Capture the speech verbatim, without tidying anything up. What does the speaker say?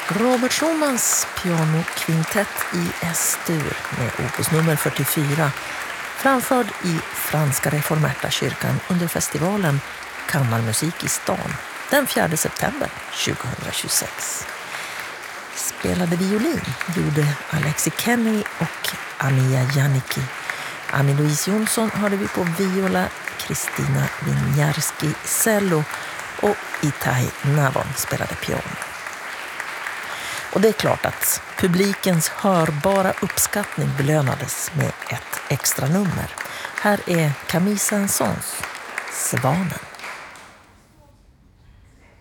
Robert Schumans pianokvintett i S-dur med opus nummer fyrtiofyra, framförd i Franska reformerta kyrkan under festivalen Kammarmusik i stan den fjärde september tjugohundratjugosex. Spelade violin gjorde Alexi Kenny och Ania Janicki. Annie-Louise Jonsson hörde vi på viola, Kristina Winiarski cello och Itai Navon spelade piano. Och det är klart att publikens hörbara uppskattning belönades med ett extra nummer. Här är Camille Saint-Saëns Svanen.